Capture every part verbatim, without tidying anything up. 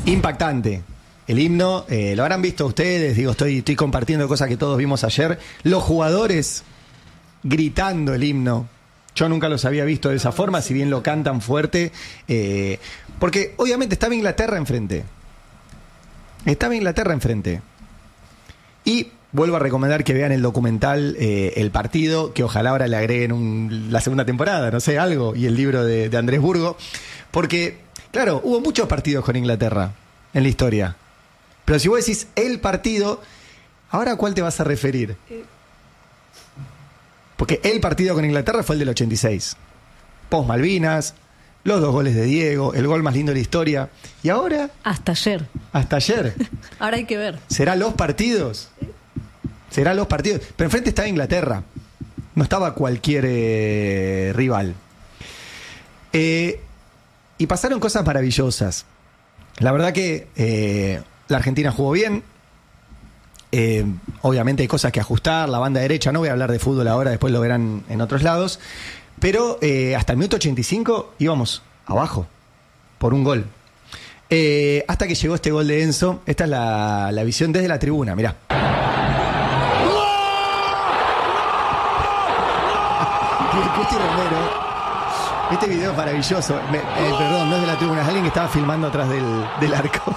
Impactante. El himno, eh, lo habrán visto ustedes, digo, estoy, estoy compartiendo cosas que todos vimos ayer. Los jugadores gritando el himno. Yo nunca los había visto de esa forma, si bien lo cantan fuerte. Eh, porque obviamente estaba Inglaterra enfrente. Estaba Inglaterra enfrente. Y vuelvo a recomendar que vean el documental eh, El Partido, que ojalá ahora le agreguen un, la segunda temporada, no sé, algo, y el libro de, de Andrés Burgo. Porque, claro, hubo muchos partidos con Inglaterra en la historia. Pero si vos decís el partido, ¿ahora a cuál te vas a referir? Porque el partido con Inglaterra fue el del ochenta y seis. Post Malvinas, los dos goles de Diego, el gol más lindo de la historia. ¿Y ahora? Hasta ayer. Hasta ayer. Ahora hay que ver. ¿Será los partidos? ¿Será los partidos? Pero enfrente estaba Inglaterra. No estaba cualquier eh, rival. Eh, y pasaron cosas maravillosas. La verdad que eh, la Argentina jugó bien. Eh, obviamente hay cosas que ajustar. La banda derecha, no voy a hablar de fútbol ahora, después lo verán en otros lados. Pero eh, hasta el minuto ochenta y cinco íbamos abajo por un gol. Eh, hasta que llegó este gol de Enzo. Esta es la, la visión desde la tribuna, mirá. Cuti Romero. Este video es maravilloso. Me, eh, perdón, no es de la tribuna, es alguien que estaba filmando atrás del, del arco.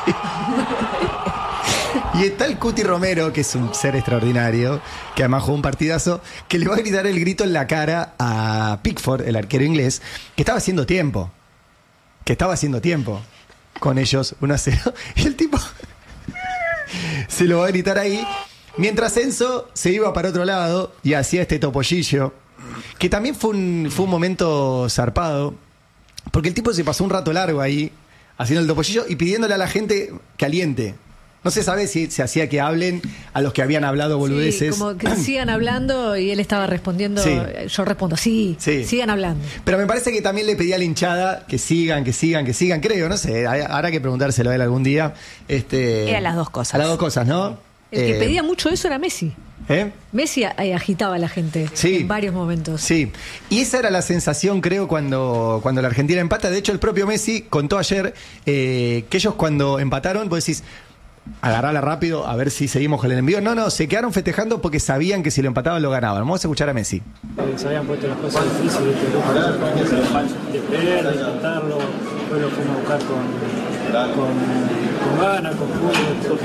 Y está el Cuti Romero, que es un ser extraordinario, que además jugó un partidazo, que le va a gritar el grito en la cara a Pickford, el arquero inglés, que estaba haciendo tiempo. Que estaba haciendo tiempo con ellos, uno a cero. Y el tipo se lo va a gritar ahí. Mientras Enzo se iba para otro lado y hacía este topollillo, que también fue un, fue un momento zarpado, porque el tipo se pasó un rato largo ahí, haciendo el topollillo y pidiéndole a la gente que aliente. No se sabe si se hacía que hablen a los que habían hablado boludeces. Sí, como que sigan hablando y él estaba respondiendo, sí. Yo respondo, sí, sí, sigan hablando. Pero me parece que también le pedía a la hinchada que sigan, que sigan, que sigan, creo, no sé, habrá que preguntárselo a él algún día. Este, Eran las dos cosas. A las dos cosas, ¿no? El que eh, pedía mucho eso era Messi. ¿Eh? Messi agitaba a la gente sí, en varios momentos. Sí, y esa era la sensación, creo, cuando, cuando la Argentina empata. De hecho, el propio Messi contó ayer eh, que ellos cuando empataron, vos decís, agarrala rápido, a ver si seguimos con el envío. No, no, se quedaron festejando porque sabían que si lo empataban lo ganaban. Vamos a escuchar a Messi. Se habían puesto las cosas difíciles, de creer, de intentarlo. Después lo fuimos a buscar con, con, con ganas, con fútbol.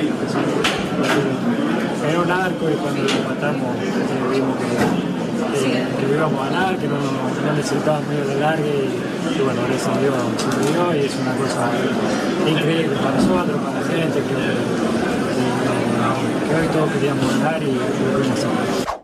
Era un arco y cuando lo empatamos vimos que, que, que lo íbamos a ganar, que no, no necesitaban medio de largue y, y bueno, gracias a Dios se dio y es una cosa increíble para nosotros, para la gente, que, que, que hoy todos queríamos ganar y lo pudimos hacer.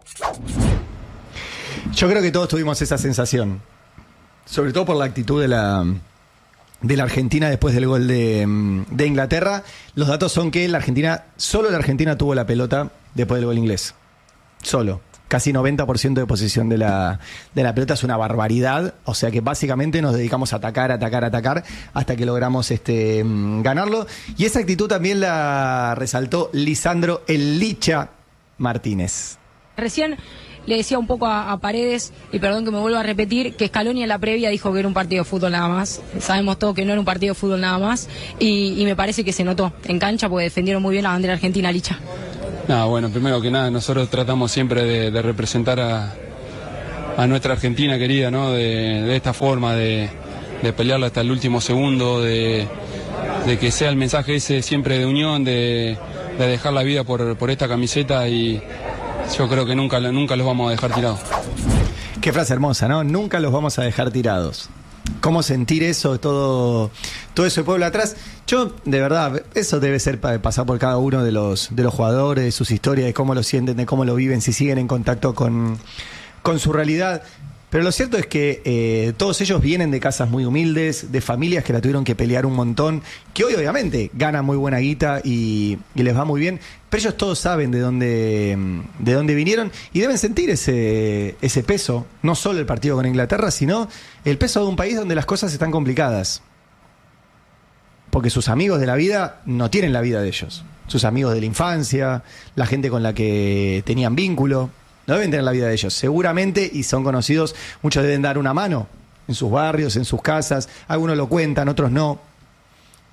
Yo creo que todos tuvimos esa sensación, sobre todo por la actitud de la... de la Argentina después del gol de, de Inglaterra. Los datos son que la Argentina, solo la Argentina tuvo la pelota después del gol inglés. Solo. Casi noventa por ciento de posesión de la, de la pelota, es una barbaridad. O sea que básicamente nos dedicamos a atacar, atacar, atacar, hasta que logramos este, ganarlo. Y esa actitud también la resaltó Lisandro El Licha Martínez. Recién le decía un poco a, a Paredes, y perdón que me vuelva a repetir, que Scaloni en la previa dijo que era un partido de fútbol nada más. Sabemos todos que no era un partido de fútbol nada más, y, y me parece que se notó en cancha porque defendieron muy bien la bandera argentina, Licha. No, bueno, primero que nada, nosotros tratamos siempre de, de representar a, a nuestra Argentina querida, ¿no? De, de esta forma, de, de pelearla hasta el último segundo, de, de que sea el mensaje ese siempre de unión, de, de dejar la vida por, por esta camiseta, y yo creo que nunca, nunca los vamos a dejar tirados. Qué frase hermosa, ¿no? Nunca los vamos a dejar tirados. ¿Cómo sentir eso, todo, todo ese pueblo atrás? Yo, de verdad, eso debe ser para pasar por cada uno de los, de los jugadores, de sus historias, de cómo lo sienten, de cómo lo viven, si siguen en contacto con, con su realidad. Pero lo cierto es que eh, todos ellos vienen de casas muy humildes, de familias que la tuvieron que pelear un montón, que hoy obviamente ganan muy buena guita y, y les va muy bien, pero ellos todos saben de dónde, de dónde vinieron y deben sentir ese, ese peso, no solo el partido con Inglaterra, sino el peso de un país donde las cosas están complicadas. Porque sus amigos de la vida no tienen la vida de ellos. Sus amigos de la infancia, la gente con la que tenían vínculo, no deben tener la vida de ellos. Seguramente, y son conocidos, muchos deben dar una mano en sus barrios, en sus casas. Algunos lo cuentan, otros no.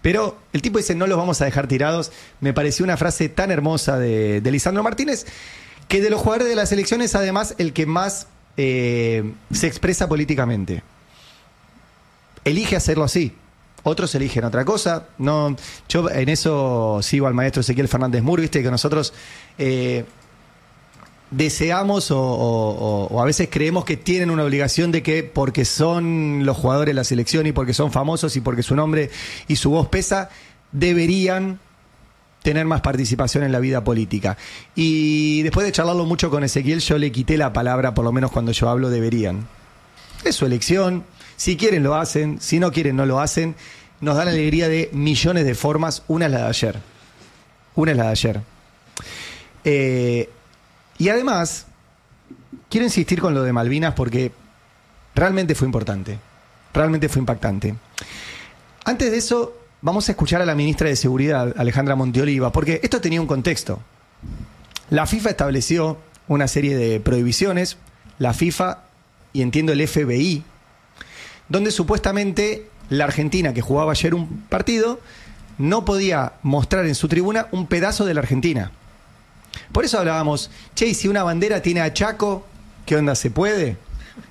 Pero el tipo dice, no los vamos a dejar tirados. Me pareció una frase tan hermosa de, de Lisandro Martínez, que de los jugadores de la selección es además el que más eh, se expresa políticamente. Elige hacerlo así. Otros eligen otra cosa. No, yo en eso sigo al maestro Ezequiel Fernández Mur, viste que nosotros eh, deseamos o, o, o a veces creemos que tienen una obligación de que porque son los jugadores de la selección y porque son famosos y porque su nombre y su voz pesa, deberían tener más participación en la vida política. Y después de charlarlo mucho con Ezequiel, yo le quité la palabra, por lo menos cuando yo hablo, deberían. Es su elección. Si quieren lo hacen, si no quieren no lo hacen. Nos da la alegría de millones de formas. Una es la de ayer. Una es la de ayer. Eh, y además, quiero insistir con lo de Malvinas porque realmente fue importante. Realmente fue impactante. Antes de eso, vamos a escuchar a la ministra de Seguridad, Alejandra Monteoliva, porque esto tenía un contexto. La FIFA estableció una serie de prohibiciones. La FIFA, y entiendo el F B I, donde supuestamente la Argentina, que jugaba ayer un partido, no podía mostrar en su tribuna un pedazo de la Argentina. Por eso hablábamos, che, ¿y si una bandera tiene a Chaco, qué onda, se puede?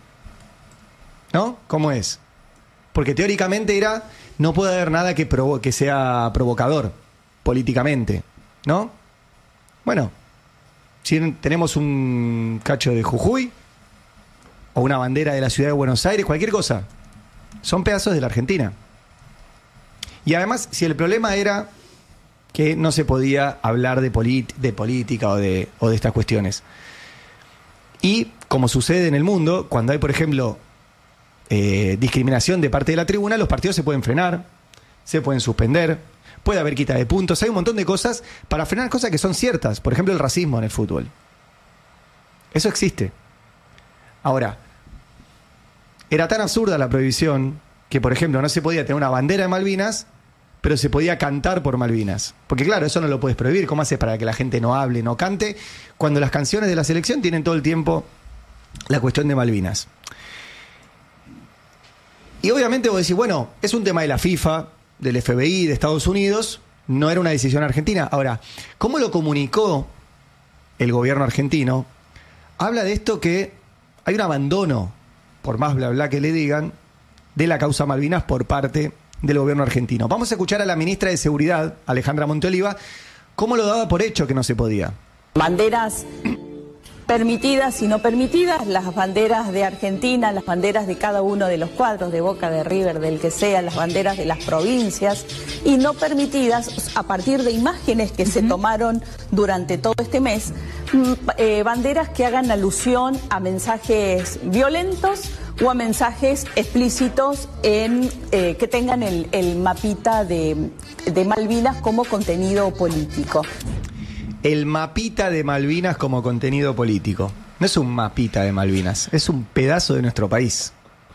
¿No? ¿Cómo es? Porque teóricamente era, no puede haber nada que, provo- que sea provocador políticamente, ¿no? Bueno, si tenemos un cacho de Jujuy o una bandera de la ciudad de Buenos Aires, cualquier cosa, son pedazos de la Argentina. Y además, si el problema era que no se podía hablar de, polit- de política o de, o de estas cuestiones. Y, como sucede en el mundo, cuando hay, por ejemplo, eh, discriminación de parte de la tribuna, los partidos se pueden frenar, se pueden suspender, puede haber quita de puntos, hay un montón de cosas para frenar cosas que son ciertas. Por ejemplo, el racismo en el fútbol. Eso existe. Ahora, era tan absurda la prohibición que, por ejemplo, no se podía tener una bandera de Malvinas, pero se podía cantar por Malvinas. Porque claro, eso no lo puedes prohibir. ¿Cómo haces para que la gente no hable, no cante, cuando las canciones de la selección tienen todo el tiempo la cuestión de Malvinas? Y obviamente vos decís, bueno, es un tema de la FIFA, del F B I, de Estados Unidos, no era una decisión argentina. Ahora, ¿cómo lo comunicó el gobierno argentino? Habla de esto que hay un abandono, por más bla bla que le digan, de la causa Malvinas por parte del gobierno argentino. Vamos a escuchar a la ministra de Seguridad, Alejandra Monteoliva, cómo lo daba por hecho que no se podía. Banderas permitidas y no permitidas, las banderas de Argentina, las banderas de cada uno de los cuadros, de Boca, de River, del que sea, las banderas de las provincias, y no permitidas a partir de imágenes que se tomaron durante todo este mes, eh, banderas que hagan alusión a mensajes violentos o a mensajes explícitos en, eh, que tengan el, el mapita de, de Malvinas como contenido político. El mapita de Malvinas como contenido político. No es un mapita de Malvinas, es un pedazo de nuestro país.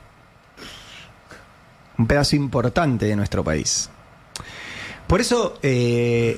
Un pedazo importante de nuestro país. Por eso, eh,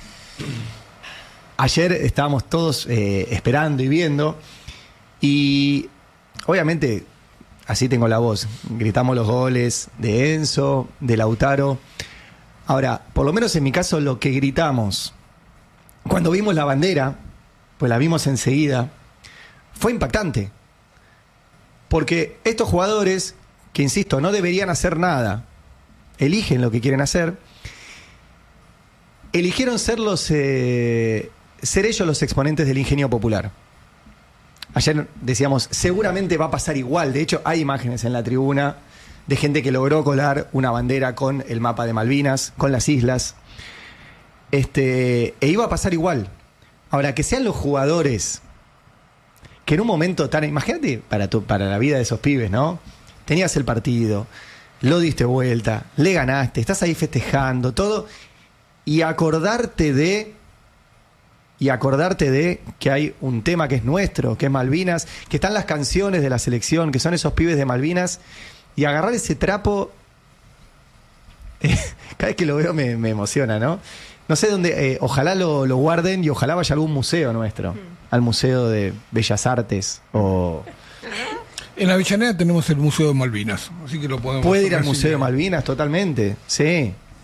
ayer estábamos todos eh, esperando y viendo, y obviamente, así tengo la voz, gritamos los goles de Enzo, de Lautaro. Ahora, por lo menos en mi caso, lo que gritamos cuando vimos la bandera, pues la vimos enseguida, fue impactante. Porque estos jugadores, que insisto, no deberían hacer nada, eligen lo que quieren hacer, eligieron ser, los, eh, ser ellos los exponentes del ingenio popular. Ayer decíamos, seguramente va a pasar igual. De hecho, hay imágenes en la tribuna de gente que logró colar una bandera con el mapa de Malvinas, con las islas. Este, e iba a pasar igual. Ahora, que sean los jugadores que en un momento tan... Imagínate para, tu, para la vida de esos pibes, ¿no? Tenías el partido, lo diste vuelta, le ganaste, estás ahí festejando, todo, y acordarte de... Y acordarte de que hay un tema que es nuestro, que es Malvinas, que están las canciones de la selección, que son esos pibes de Malvinas, y agarrar ese trapo... Eh, cada vez que lo veo me, me emociona, ¿no? No sé dónde, eh, ojalá lo, lo guarden y ojalá vaya a algún museo nuestro, mm. al Museo de Bellas Artes o... En la Avellaneda tenemos el Museo de Malvinas, así que lo podemos... Puede ir al Museo de Malvinas, totalmente, sí.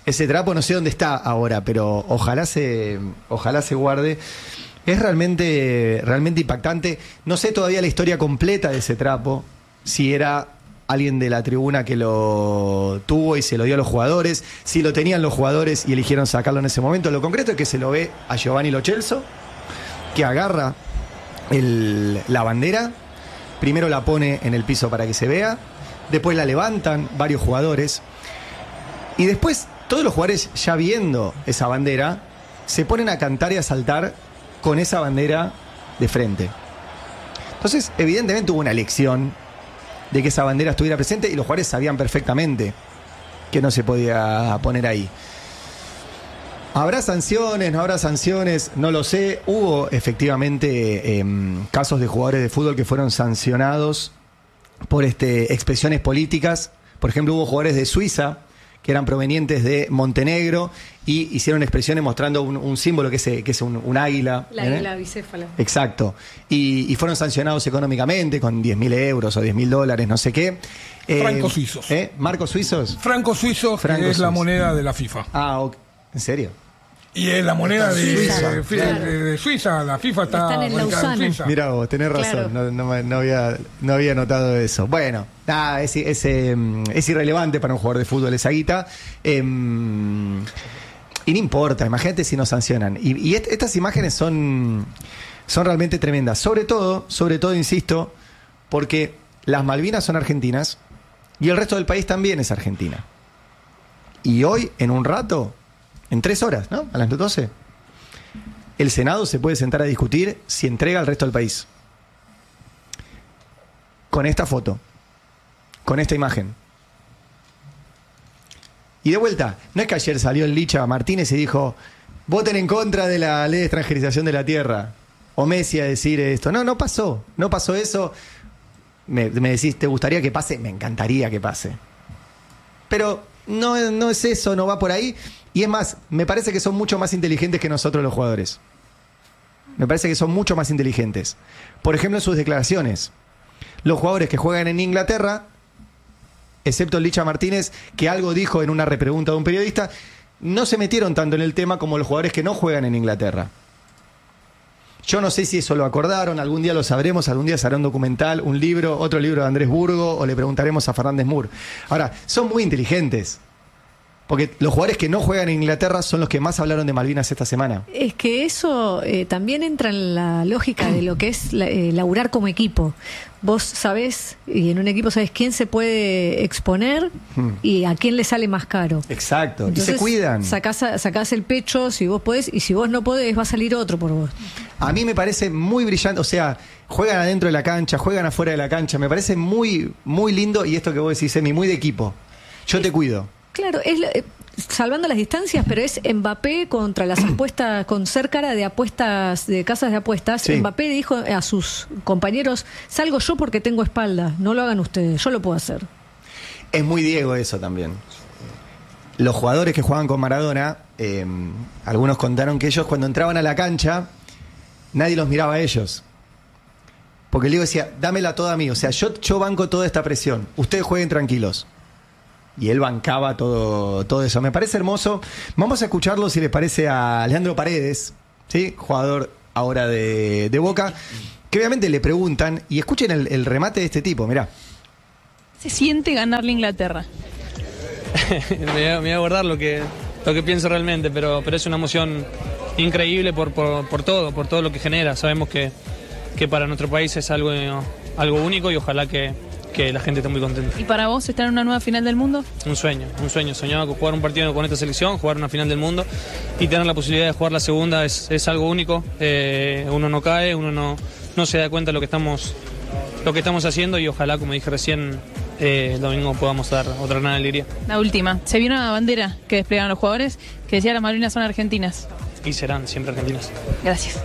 Ese trapo no sé dónde está ahora, pero ojalá se, ojalá se guarde. Es realmente, realmente impactante. No sé todavía la historia completa de ese trapo, si era alguien de la tribuna que lo tuvo y se lo dio a los jugadores, si lo tenían los jugadores y eligieron sacarlo en ese momento. Lo concreto es que se lo ve a Giovanni Lo Celso, que agarra el, la bandera, primero la pone en el piso para que se vea, después la levantan varios jugadores, y después todos los jugadores, ya viendo esa bandera, se ponen a cantar y a saltar con esa bandera de frente. Entonces, evidentemente hubo una elección de que esa bandera estuviera presente y los jugadores sabían perfectamente que no se podía poner ahí. ¿Habrá sanciones? ¿No habrá sanciones? No lo sé. Hubo efectivamente eh, casos de jugadores de fútbol que fueron sancionados por este, expresiones políticas. Por ejemplo, hubo jugadores de Suiza que eran provenientes de Montenegro y hicieron expresiones mostrando un, un símbolo que es, que es un, un águila. La ¿eh? águila bicéfala. Exacto. Y, y fueron sancionados económicamente con diez mil euros o diez mil dólares, no sé qué. Eh, Francos suizos. ¿eh? ¿Marcos suizos? Francos suizos, Franco que es la suizo. moneda de la FIFA. Ah, ok. ¿En serio? Y es la moneda de Suiza, de, de, claro. de, de Suiza. La FIFA está Están en ubicada Lausana. Suiza. Mirá vos, tenés razón, Claro. no, no, me- no había, no había notado eso. Bueno, nada, es, es, eh, es irrelevante para un jugador de fútbol esa guita. Eh, y no importa, imagínate si nos sancionan. Y, y est- estas imágenes son, son realmente tremendas. Sobre todo, sobre todo, insisto, porque las Malvinas son argentinas y el resto del país también es Argentina. Y hoy, en un rato, en tres horas, ¿no? A las doce, el Senado se puede sentar a discutir si entrega al resto del país. Con esta foto, con esta imagen. Y de vuelta, no es que ayer salió el Licha Martínez y dijo, voten en contra de la ley de extranjerización de la tierra. O Messi a decir esto. No, no pasó. No pasó eso. Me, me decís, ¿te gustaría que pase? Me encantaría que pase. Pero no, no es eso, no va por ahí. Y es más, me parece que son mucho más inteligentes que nosotros los jugadores. Me parece que son mucho más inteligentes. Por ejemplo, en sus declaraciones. Los jugadores que juegan en Inglaterra, excepto el Licha Martínez, que algo dijo en una repregunta de un periodista, no se metieron tanto en el tema como los jugadores que no juegan en Inglaterra. Yo no sé si eso lo acordaron, algún día lo sabremos, algún día se hará un documental, un libro, otro libro de Andrés Burgo, o le preguntaremos a Fernández Mur. Ahora, son muy inteligentes. Porque los jugadores que no juegan en Inglaterra son los que más hablaron de Malvinas esta semana. Es que eso eh, también entra en la lógica de lo que es la- eh, laburar como equipo. Vos sabés, y en un equipo sabés quién se puede exponer Hmm. y a quién le sale más caro. Exacto, y Entonces, se cuidan. Sacás, a- sacás el pecho si vos podés, y si vos no podés, va a salir otro por vos. A mí me parece muy brillante, o sea, juegan adentro de la cancha, juegan afuera de la cancha, me parece muy, muy lindo, y esto que vos decís, Emi, muy de equipo. Yo te cuido. Claro, es la- eh, salvando las distancias, pero es Mbappé contra las apuestas, con ser cara de apuestas, de casas de apuestas. Sí. Mbappé dijo a sus compañeros, salgo yo porque tengo espalda, no lo hagan ustedes, yo lo puedo hacer. Es muy Diego eso también. Los jugadores que juegan con Maradona, eh, algunos contaron que ellos cuando entraban a la cancha, nadie los miraba a ellos. Porque el Diego decía, dámela toda a mí, o sea, yo, yo banco toda esta presión, ustedes jueguen tranquilos. Y él bancaba todo, todo eso. Me parece hermoso. Vamos a escucharlo, si les parece, a Leandro Paredes, ¿sí? Jugador ahora de, de Boca, que obviamente le preguntan, y escuchen el, el remate de este tipo, mirá. ¿Se siente ganarle a Inglaterra? me, voy a, me voy a guardar lo que, lo que pienso realmente, pero, pero es una emoción increíble por, por, por todo, por todo lo que genera. Sabemos que, que para nuestro país es algo, algo único y ojalá que, que la gente esté muy contenta. ¿Y para vos estar en una nueva final del mundo? Un sueño, un sueño. Soñaba con jugar un partido con esta selección, jugar una final del mundo y tener la posibilidad de jugar la segunda es, es algo único. Eh, uno no cae, uno no, no se da cuenta de lo que estamos, lo que estamos haciendo y ojalá, como dije recién, eh, el domingo podamos dar otra gran alegría. La última. Se vio una bandera que desplegaron los jugadores que decía las Malvinas son argentinas. Y serán siempre argentinas. Gracias.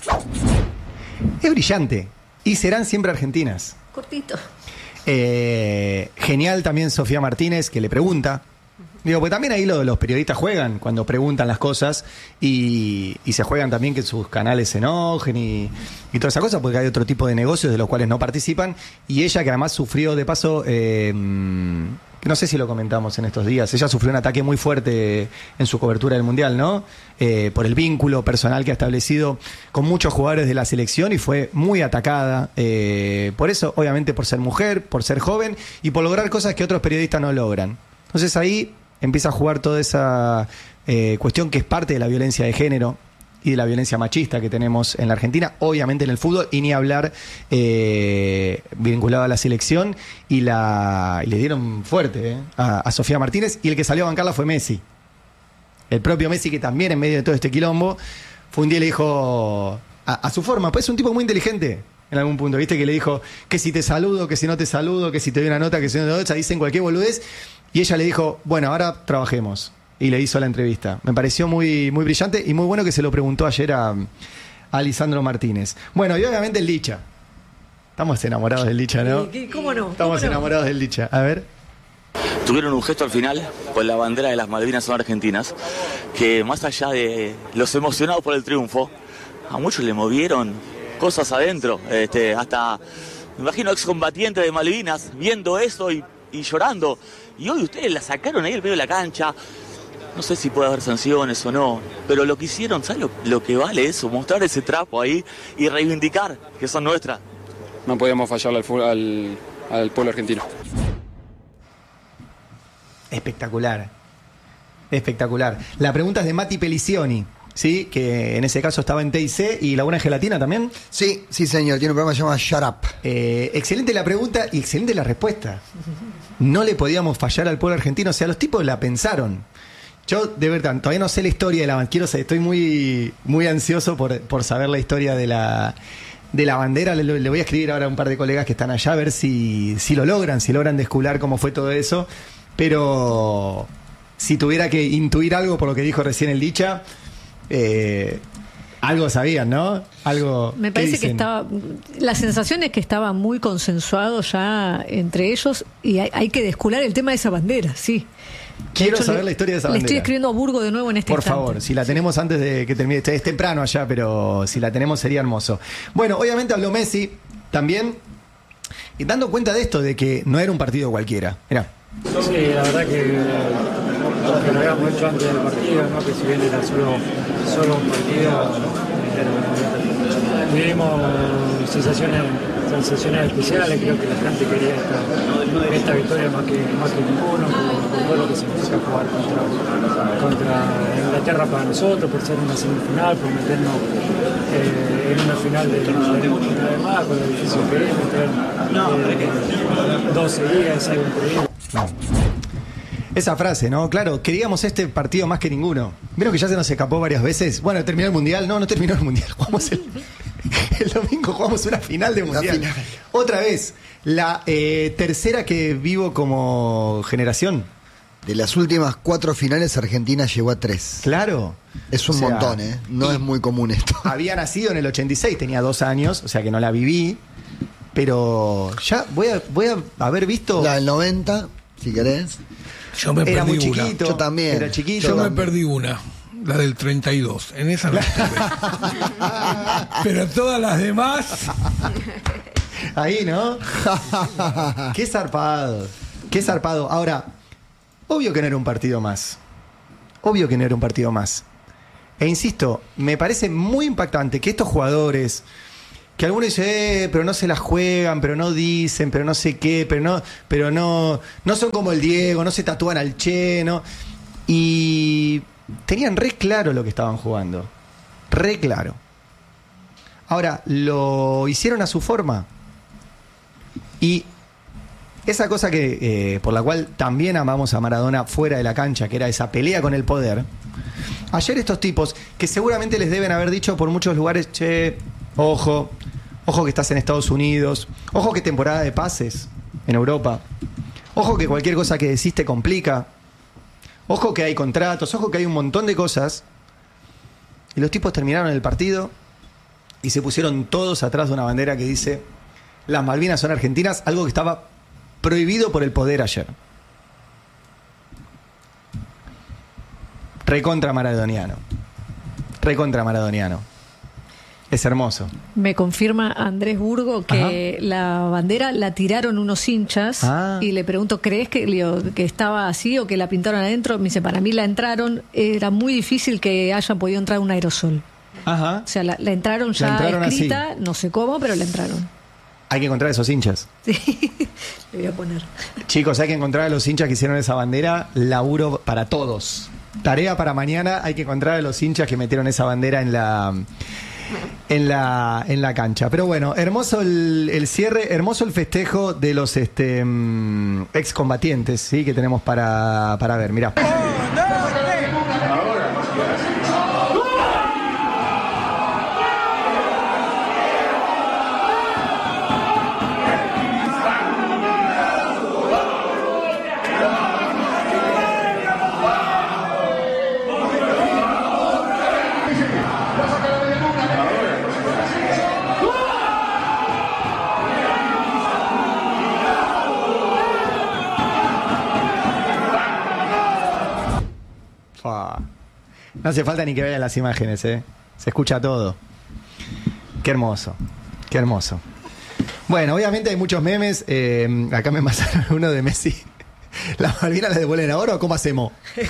Es brillante. Y serán siempre argentinas. Cortito. Eh, genial también Sofía Martínez, que le pregunta Digo, porque también ahí lo, los periodistas juegan cuando preguntan las cosas y, y se juegan también que sus canales se enojen y, y toda esa cosa, porque hay otro tipo de negocios de los cuales no participan. Y ella, que además sufrió, de paso, eh, no sé si lo comentamos en estos días, ella sufrió un ataque muy fuerte en su cobertura del Mundial, ¿no? Eh, por el vínculo personal que ha establecido con muchos jugadores de la selección y fue muy atacada. Eh, por eso, obviamente, por ser mujer, por ser joven y por lograr cosas que otros periodistas no logran. Entonces ahí empieza a jugar toda esa eh, cuestión que es parte de la violencia de género y de la violencia machista que tenemos en la Argentina, obviamente en el fútbol, y ni hablar eh, vinculado a la selección, y, la, y le dieron fuerte eh, a, a Sofía Martínez, y el que salió a bancarla fue Messi. El propio Messi, que también en medio de todo este quilombo, fue un día y le dijo a, a su forma, pues es un tipo muy inteligente en algún punto, ¿viste? Que le dijo que si te saludo, que si no te saludo, que si te doy una nota, que si no te doy otra, dicen cualquier boludez. Y ella le dijo, bueno, ahora trabajemos. Y le hizo la entrevista. Me pareció muy, muy brillante y muy bueno que se lo preguntó ayer a, a Lisandro Martínez. Bueno, y obviamente el Licha. Estamos enamorados del Licha, ¿no? ¿Cómo no? Estamos ¿Cómo no? enamorados del Licha. A ver. Tuvieron un gesto al final con la bandera de las Malvinas son argentinas, que más allá de los emocionados por el triunfo, a muchos le movieron cosas adentro. Este, hasta, me imagino, excombatientes de Malvinas viendo eso y, y llorando. Y hoy ustedes la sacaron ahí al medio de la cancha. No sé si puede haber sanciones o no, pero lo que hicieron, ¿sabes lo, lo que vale eso? Mostrar ese trapo ahí y reivindicar que son nuestras. No podíamos fallarle al, al, al pueblo argentino. Espectacular. Espectacular. La pregunta es de Mati Pelicioni, ¿sí? Que en ese caso estaba en T I C y Laguna Gelatina también. Sí, sí señor, tiene un programa que se llama Shut Up. Eh, excelente la pregunta y excelente la respuesta. No le podíamos fallar al pueblo argentino, o sea, los tipos la pensaron. Yo, de verdad, todavía no sé la historia de la... Quiero saber, estoy muy, muy ansioso por, por saber la historia de la, de la bandera. Le, le voy a escribir ahora a un par de colegas que están allá a ver si, si lo logran, si logran descubrir cómo fue todo eso. Pero si tuviera que intuir algo por lo que dijo recién el Licha, eh, algo sabían, ¿no? Algo. Me parece que estaba. La sensación es que estaba muy consensuado ya entre ellos y hay, hay que descular el tema de esa bandera, sí. Quiero hecho, saber le, la historia de esa le bandera. estoy escribiendo a Burgo de nuevo en este Por instante. favor, si la tenemos antes de que termine. Es temprano allá, pero si la tenemos sería hermoso. Bueno, obviamente habló Messi también, y dando cuenta de esto, de que no era un partido cualquiera. Mirá. Sí, la verdad que lo que lo habíamos hecho antes del partido, ¿no? Que si bien era solo, solo un partido, vivimos sensaciones, sensaciones especiales. Creo que la gente quería esta, esta victoria más que, más que ninguno, por, por todo lo que significa jugar contra, contra Inglaterra para nosotros, por ser una semifinal, por meternos eh, en una final del de mundo, además, con lo difícil que es, meter eh, dos seguidas, es algo increíble. No. Esa frase, ¿no? Claro, queríamos este partido más que ninguno. ¿Vieron que ya se nos escapó varias veces? Bueno, terminó el Mundial. No, no terminó el Mundial. Jugamos el, el domingo, jugamos una final de Mundial. Final. Otra vez, la eh, tercera que vivo como generación. De las últimas cuatro finales, Argentina llegó a tres. Claro. Es un o sea, montón, ¿eh? No es muy común esto. Había nacido en el ochenta y seis, tenía dos años, o sea que no la viví. Pero ya voy a, voy a haber visto... La del noventa, si querés. Yo me era perdí muy chiquito, una. Yo también. Era chiquito. Yo, Yo me también. perdí una, la del treinta y dos. En esa no estuve. Pero todas las demás... Ahí, ¿no? Qué zarpado. Qué zarpado. Ahora, obvio que no era un partido más. Obvio que no era un partido más. E insisto, me parece muy impactante que estos jugadores... Que algunos dicen, eh, pero no se la juegan, pero no dicen, pero no sé qué, pero no, pero no, no son como el Diego, no se tatúan al Che, ¿no? Y tenían re claro lo que estaban jugando. Re claro. Ahora, lo hicieron a su forma. Y esa cosa que eh, por la cual también amamos a Maradona fuera de la cancha, que era esa pelea con el poder. Ayer estos tipos, que seguramente les deben haber dicho por muchos lugares, che, ojo, ojo que estás en Estados Unidos, ojo que temporada de pases en Europa, ojo que cualquier cosa que decís te complica, ojo que hay contratos, ojo que hay un montón de cosas. Y los tipos terminaron el partido y se pusieron todos atrás de una bandera que dice las Malvinas son argentinas, algo que estaba prohibido por el poder ayer. recontra maradoniano. Recontra maradoniano. Es hermoso. Me confirma Andrés Burgo que Ajá. la bandera la tiraron unos hinchas ah. y le pregunto, ¿crees que, digo, que estaba así o que la pintaron adentro? Me dice, para mí la entraron, era muy difícil que hayan podido entrar un aerosol. Ajá. O sea, la, la entraron ya la entraron escrita, así. No sé cómo, pero la entraron. Hay que encontrar a esos hinchas. Sí, le voy a poner. Chicos, hay que encontrar a los hinchas que hicieron esa bandera. Laburo para todos. Tarea para mañana, hay que encontrar a los hinchas que metieron esa bandera en la... En la, en la cancha. Pero bueno, hermoso el, el cierre, hermoso el festejo de los este, um, excombatientes, ¿sí? Que tenemos para, para ver. Mirá. No hace falta ni que vean las imágenes, ¿eh? Se escucha todo. Qué hermoso, qué hermoso. Bueno, obviamente hay muchos memes. Eh, acá me pasaron uno de Messi. ¿Las Malvinas las devuelven ahora o cómo hacemos?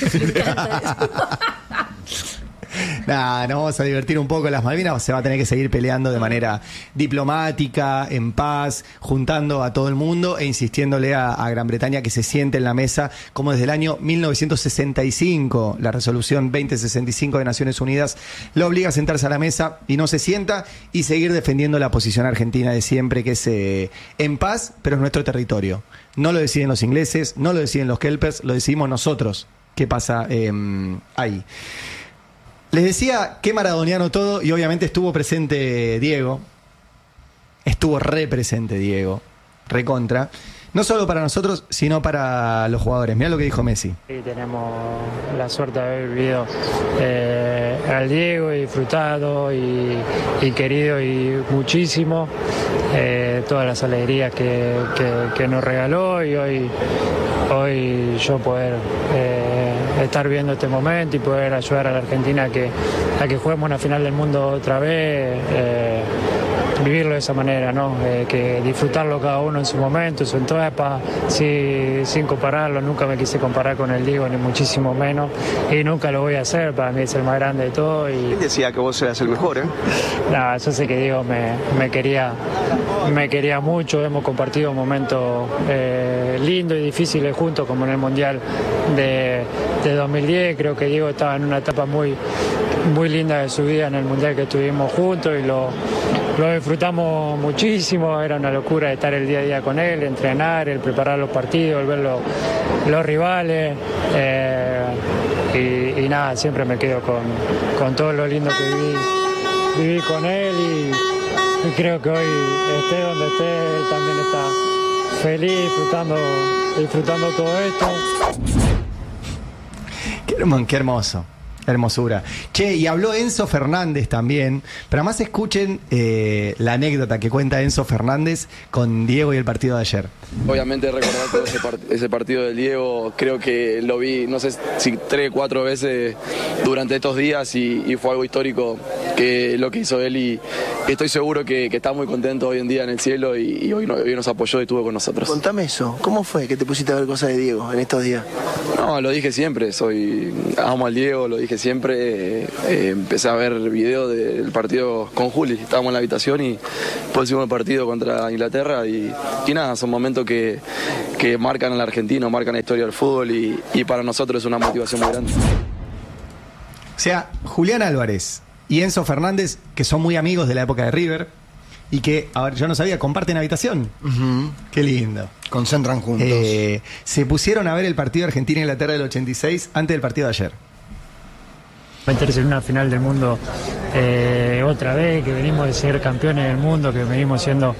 Nada, nos vamos a divertir un poco. Las Malvinas se va a tener que seguir peleando de manera diplomática, en paz, juntando a todo el mundo e insistiéndole a, a Gran Bretaña que se siente en la mesa, como desde el año mil novecientos sesenta y cinco, la resolución veinte sesenta y cinco de Naciones Unidas lo obliga a sentarse a la mesa y no se sienta, y seguir defendiendo la posición argentina de siempre, que es eh, en paz, pero es nuestro territorio. No lo deciden los ingleses, no lo deciden los kelpers, lo decidimos nosotros. ¿Qué pasa eh, ahí? Les decía que maradoniano todo, y obviamente estuvo presente Diego. Estuvo re presente Diego. Recontra. No solo para nosotros, sino para los jugadores. Mirá lo que dijo Messi. Sí, tenemos la suerte de haber vivido eh, al Diego y disfrutado y, y querido y muchísimo. Eh, todas las alegrías que, que, que nos regaló, y hoy, hoy yo poder... Eh, estar viendo este momento y poder ayudar a la Argentina a que, a que juguemos una final del mundo otra vez, eh, vivirlo de esa manera, ¿no? Eh, que disfrutarlo cada uno en su momento, en su etapa, sí, sin compararlo. Nunca me quise comparar con el Diego, ni muchísimo menos, y nunca lo voy a hacer. Para mí es el más grande de todo. Y... decía que vos eras el mejor, ¿eh? No, yo sé que Diego me, me quería me quería mucho. Hemos compartido momentos eh, lindos y difíciles juntos, como en el Mundial de, de dos mil diez. Creo que Diego estaba en una etapa muy, muy linda de su vida en el Mundial que estuvimos juntos, y lo Lo disfrutamos muchísimo. Era una locura estar el día a día con él, entrenar, el preparar los partidos, el ver los, los rivales. Eh, y, y nada, siempre me quedo con, con todo lo lindo que viví, viví con él, y, y creo que hoy esté donde esté, él también está feliz, disfrutando, disfrutando todo esto. Qué, hermoso, qué hermoso. Hermosura. Che, y habló Enzo Fernández también, pero además escuchen eh, la anécdota que cuenta Enzo Fernández con Diego y el partido de ayer. Obviamente recordar todo ese, part ese partido del Diego, creo que lo vi, no sé si tres, cuatro veces durante estos días, y, y fue algo histórico que lo que hizo él, y estoy seguro que, que está muy contento hoy en día en el cielo, y, y hoy, no, hoy nos apoyó y estuvo con nosotros. Contame eso, ¿cómo fue que te pusiste a ver cosas de Diego en estos días? No, lo dije siempre, soy amo al Diego, lo dije siempre. Eh, empecé a ver videos del partido con Juli, estábamos en la habitación y después hicimos el partido contra Inglaterra, y, y nada, son momentos que, que marcan al argentino, marcan la historia del fútbol, y, y para nosotros es una motivación muy grande. O sea, Julián Álvarez y Enzo Fernández, que son muy amigos de la época de River, y que, a ver, yo no sabía, comparten habitación. Uh-huh. Qué lindo. Concentran juntos. Eh, se pusieron a ver el partido de Argentina-Inglaterra del ochenta y seis antes del partido de ayer. Meterse en una final del mundo eh, otra vez, que venimos de ser campeones del mundo, que venimos siendo...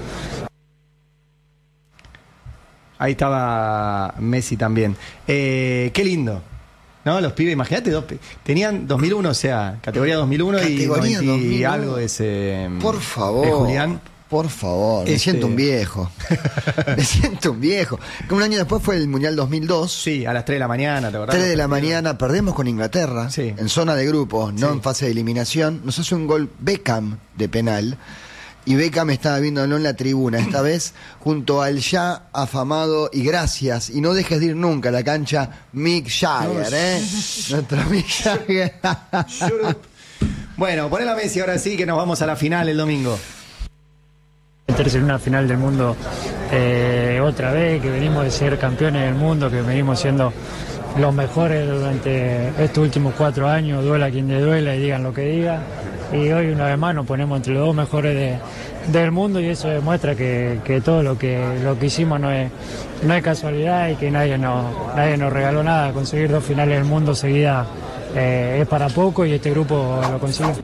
Ahí estaba Messi también. Eh, qué lindo, ¿no? Los pibes, imagínate, dos, tenían dos mil uno, o sea, categoría dos mil uno, y noventa y algo ese... Por favor. De Julián. Por favor, me Este- siento un viejo. Me siento un viejo. Un año después fue el Mundial dos mil dos. Sí, a las tres de la mañana, ¿te acordás? tres de la mañana, perdemos con Inglaterra, Sí. en zona de grupos, no Sí. en fase de eliminación. Nos hace un gol Beckham de penal. Y Beckham estaba viéndolo en la tribuna, esta vez junto al ya afamado y gracias, y no dejes de ir nunca a la cancha, Mick Jagger, ¿eh? Nuestro Mick Jagger. Bueno, ponela a Messi ahora sí, que nos vamos a la final el domingo. Meterse en una final del mundo eh, otra vez, que venimos de ser campeones del mundo, que venimos siendo los mejores durante estos últimos cuatro años, duela quien le duela y digan lo que digan. Y hoy una vez más nos ponemos entre los dos mejores de, del mundo y eso demuestra que, que todo lo que, lo que hicimos no es, no es casualidad y que nadie nos, nadie nos regaló nada. Conseguir dos finales del mundo seguidas eh, es para poco y este grupo lo consiguió.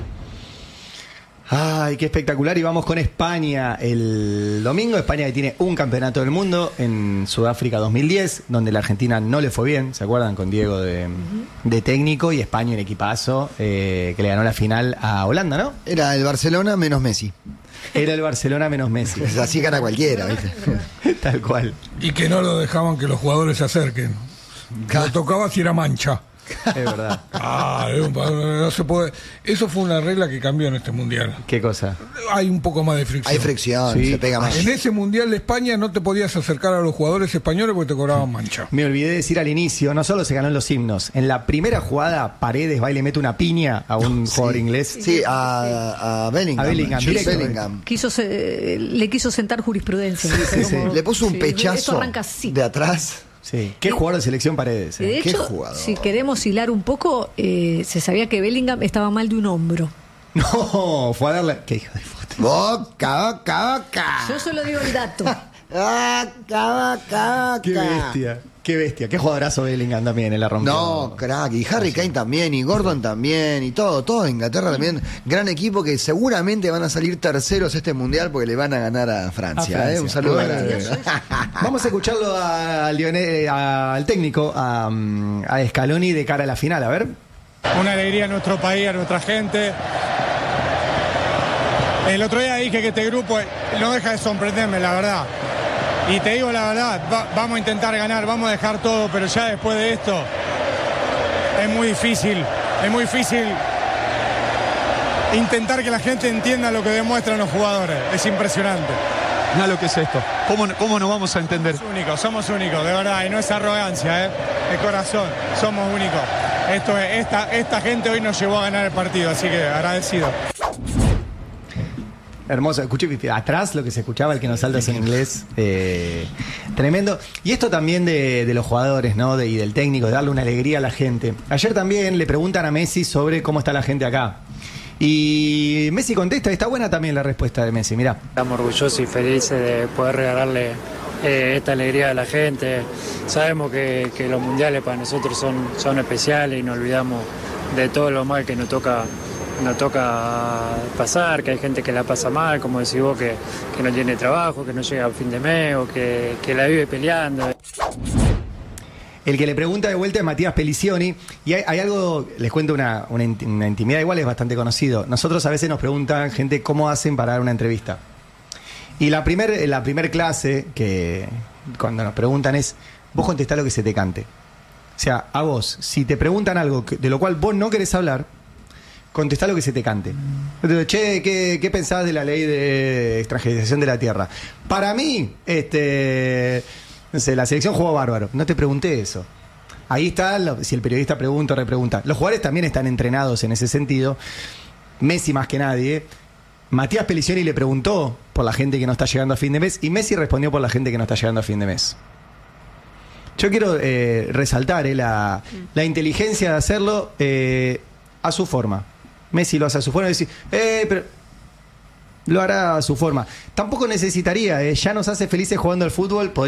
Ay, qué espectacular. Y vamos con España el domingo. España que tiene un campeonato del mundo en Sudáfrica dos mil diez, donde la Argentina no le fue bien, ¿se acuerdan? Con Diego de, de técnico, y España un equipazo eh, que le ganó la final a Holanda, ¿no? Era el Barcelona menos Messi. Era el Barcelona menos Messi. Pues así gana cualquiera, ¿viste? Tal cual. Y que no lo dejaban que los jugadores se acerquen. Lo tocaba si era mancha. Es verdad. Ah, no se puede. Eso fue una regla que cambió en este mundial. ¿Qué cosa? Hay un poco más de fricción. Hay fricción, Sí. se pega más. En ese mundial de España no te podías acercar a los jugadores españoles porque te cobraban mancha. Me olvidé de decir al inicio, no solo se ganó en los himnos, en la primera jugada Paredes va y le mete una piña a un jugador inglés. Sí, a, a Bellingham. A Bellingham, Jude directo. Bellingham. Quiso se- le quiso sentar jurisprudencia. sí, sí. Le puso un Sí, esto pechazo arranca así. de atrás. Sí. ¿Qué jugador de selección Paredes? Y de eh? Qué hecho, jugador. si queremos hilar un poco, eh, se sabía que Bellingham estaba mal de un hombro. No, fue a darle. ¿Qué hijo de puta? Boca, boca, boca. Yo solo digo el dato. Boca, boca, Qué boca. bestia, qué bestia. Qué jugadorazo Bellingham también en la rompió. No, crack. Y Harry Kane también, y Gordon también, y todo, todo. Inglaterra también. Gran equipo que seguramente van a salir terceros este mundial porque le van a ganar a Francia. A Francia. ¿eh? Un saludo Bueno, grande. Vamos a escucharlo a- al, Lionel- al técnico, a, a Scaloni, de cara a la final, a ver. Una alegría a nuestro país, a nuestra gente. El otro día dije que este grupo no deja de sorprenderme, la verdad. Y te digo la verdad, va- vamos a intentar ganar, vamos a dejar todo, pero ya después de esto es muy difícil, es muy difícil intentar que la gente entienda lo que demuestran los jugadores. Es impresionante. Mira lo que es esto. ¿Cómo, cómo nos vamos a entender? Somos únicos, somos únicos, de verdad, y no es arrogancia, ¿eh? De corazón, somos únicos. Esto es, esta, esta gente hoy nos llevó a ganar el partido, así que agradecido. Hermoso, escuché atrás lo que se escuchaba, el que nos saltas en inglés, eh, tremendo. Y esto también de, de los jugadores, ¿no? De, y del técnico, de darle una alegría a la gente. Ayer también le preguntan a Messi sobre cómo está la gente acá. Y Messi contesta, está buena también la respuesta de Messi, mirá. Estamos orgullosos y felices de poder regalarle eh, esta alegría a la gente. Sabemos que, que los mundiales para nosotros son, son especiales y nos olvidamos de todo lo mal que nos toca, nos toca pasar, que hay gente que la pasa mal, como decís vos, que, que no tiene trabajo, que no llega a fin de mes o que, que la vive peleando. El que le pregunta de vuelta es Matías Pelicioni. Y hay, hay algo, les cuento una, una, inti- una intimidad, igual es bastante conocido. Nosotros a veces nos preguntan, gente, cómo hacen para dar una entrevista. Y la primer, la primer clase que cuando nos preguntan es, vos contestá lo que se te cante. O sea, a vos, si te preguntan algo que- de lo cual vos no querés hablar, contestá lo que se te cante. Entonces, che, ¿qué, qué pensás de la ley de extranjerización de la tierra? Para mí, este... no sé, la selección jugó bárbaro. No te pregunté eso. Ahí está, lo- si el periodista pregunta o repregunta. Los jugadores también están entrenados en ese sentido. Messi más que nadie. Matías Pelicioni le preguntó por la gente que no está llegando a fin de mes y Messi respondió por la gente que no está llegando a fin de mes. Yo quiero eh, resaltar eh, la, la inteligencia de hacerlo eh, a su forma. Messi lo hace a su forma y decir, eh, pero... lo hará a su forma. Tampoco necesitaría, eh, ya nos hace felices jugando al fútbol.